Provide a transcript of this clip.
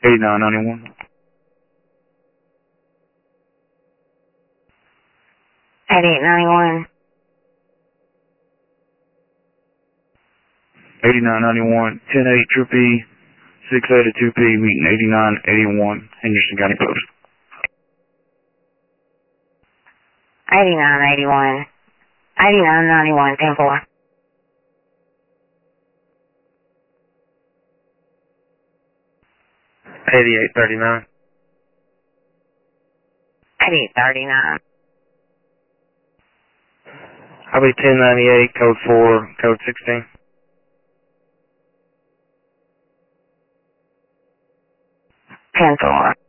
8991. 8891. 8991, 10-8 Trip E, 6-8 2 P, meeting 8981, Henderson County Post. 8981. 8991, 10-4. 8839. 8839. I'll be 1098, code 4, code 16. 10-4.